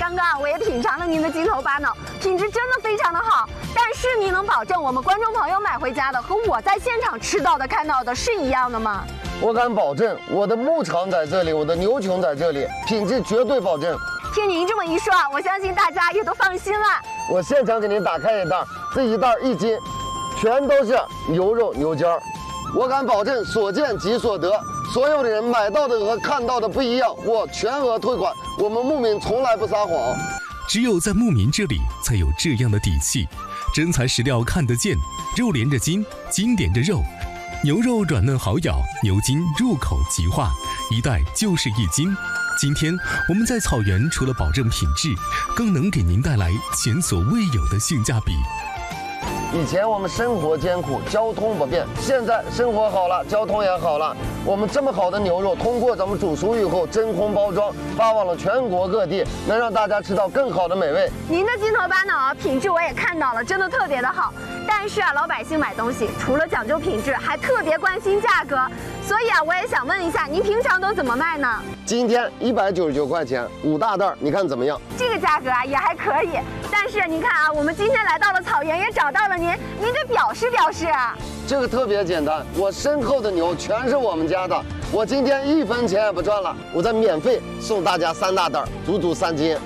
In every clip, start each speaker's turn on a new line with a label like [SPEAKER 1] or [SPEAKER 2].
[SPEAKER 1] 刚刚我也品尝了您的筋头巴脑，品质真的非常的好。但是您能保证我们观众朋友买回家的和我在现场吃到的、看到的是一样的吗？
[SPEAKER 2] 我敢保证，我的牧场在这里，我的牛群在这里，品质绝对保证。
[SPEAKER 1] 听您这么一说啊，我相信大家也都放心了。
[SPEAKER 2] 我现场给您打开一袋，这一袋1斤，全都是牛肉牛筋儿。我敢保证，所见即所得，所有的人买到的和看到的不一样，我全额退款。我们牧民从来不撒谎。
[SPEAKER 3] 只有在牧民这里才有这样的底气，真材实料看得见，肉连着筋，筋连着肉，牛肉软嫩好咬，牛筋入口即化，一袋就是1斤。今天我们在草原除了保证品质，更能给您带来前所未有的性价比。
[SPEAKER 2] 以前我们生活艰苦，交通不便，现在生活好了，交通也好了。我们这么好的牛肉，通过咱们煮熟以后真空包装，发往了全国各地，能让大家吃到更好的美味。
[SPEAKER 1] 您的筋头巴脑啊，品质我也看到了，真的特别的好。但是啊，老百姓买东西除了讲究品质，还特别关心价格。所以啊，我也想问一下，您平常都怎么卖呢？
[SPEAKER 2] 今天199块钱，5大袋，你看怎么样？
[SPEAKER 1] 这个价格啊也还可以。但是您看啊，我们今天来到了草原，也找到了您，您得表示表示啊。
[SPEAKER 2] 这个特别简单，我身后的牛全是我们家的，我今天1分钱也不赚了，我再免费送大家3大袋，足足3斤。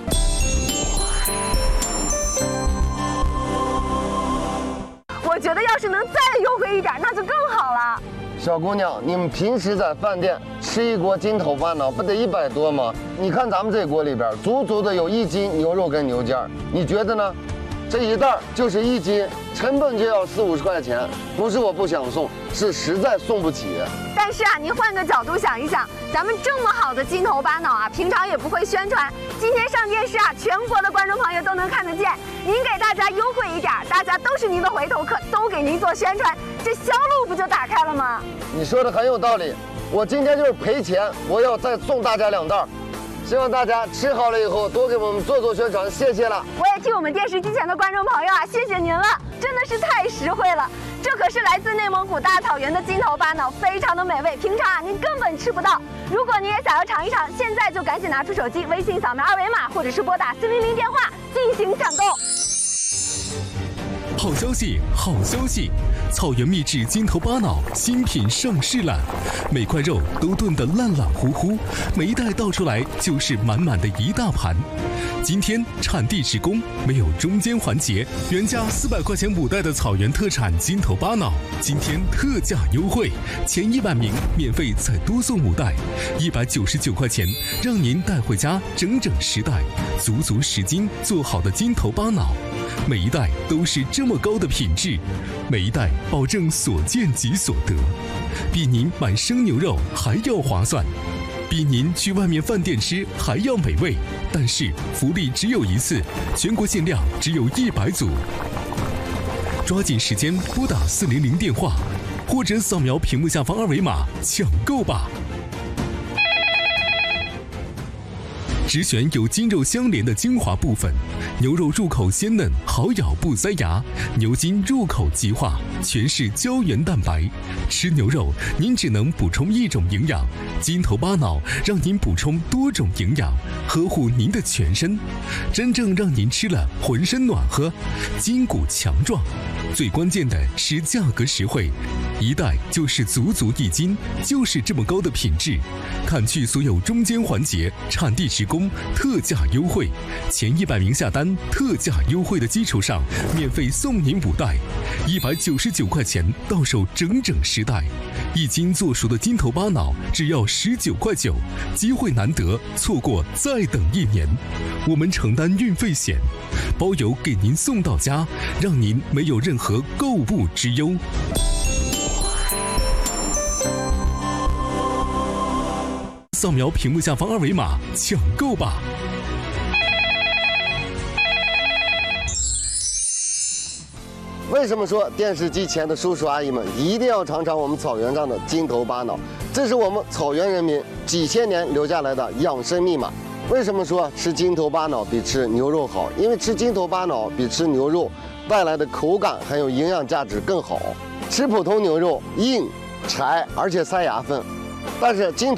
[SPEAKER 1] 我觉得要是能再优惠一点，那就更好了。
[SPEAKER 2] 小姑娘，你们平时在饭店吃一锅筋头巴脑，不得100多吗？你看咱们这锅里边，足足的有1斤牛肉跟牛筋儿，你觉得呢？这一袋就是1斤，成本就要40-50块钱，不是我不想送，是实在送不起。
[SPEAKER 1] 但是啊，您换个角度想一想，咱们这么好的筋头巴脑啊，平常也不会宣传，今天上电视啊，全国的观众朋友都能看得见。您给大家优惠一点，大家都是您的回头客，都给您做宣传，这销路不就打开了吗？
[SPEAKER 2] 你说的很有道理，我今天就是赔钱，我要再送大家2袋。希望大家吃好了以后多给我们做宣传，谢谢了。
[SPEAKER 1] 我也替我们电视机前的观众朋友啊，谢谢您了，真的是太实惠了。这可是来自内蒙古大草原的筋头巴脑，非常的美味，平常啊您根本吃不到。如果你也想要尝一尝，现在就赶紧拿出手机，微信扫描2维码，或者是拨打400电话进行抢购。
[SPEAKER 3] 好消息，好消息！草原秘制筋头巴脑新品上市了，每块肉都炖得烂烂糊糊，每一袋倒出来就是满满的一大盘。今天产地直供，没有中间环节，原价400块钱5袋的草原特产筋头巴脑，今天特价优惠，前100名免费再多送5袋，199块钱，让您带回家整整10袋，足足10斤做好的筋头巴脑。每一袋都是这么高的品质，每一袋保证所见即所得，比您买生牛肉还要划算，比您去外面饭店吃还要美味。但是福利只有一次，全国限量只有100组，抓紧时间拨打400电话，或者扫描屏幕下方2维码抢购吧。只选有筋肉相连的精华部分，牛肉入口鲜嫩，好咬不塞牙；牛筋入口即化，全是胶原蛋白。吃牛肉，您只能补充1种营养，筋头巴脑让您补充多种营养，呵护您的全身，真正让您吃了浑身暖和，筋骨强壮。最关键的是价格实惠，一袋就是足足1斤，就是这么高的品质。砍去所有中间环节，产地直供，特价优惠，前100名下单，特价优惠的基础上，免费送您5袋，199块钱到手整整10袋，1斤做熟的筋头巴脑只要19块9，机会难得，错过再等1年。我们承担运费险，包邮给您送到家，让您没有任何购物之忧。扫描屏幕下方2维码抢购吧。
[SPEAKER 2] 为什么说电视机前的叔叔阿姨们一定要尝尝我们草原上的筋头巴脑？这是我们草原人民几千年留下来的养生密码。为什么说吃筋头巴脑比吃牛肉好？因为吃筋头巴脑比吃牛肉带来的口感还有营养价值更好。吃普通牛肉硬柴，而且塞牙缝，但是筋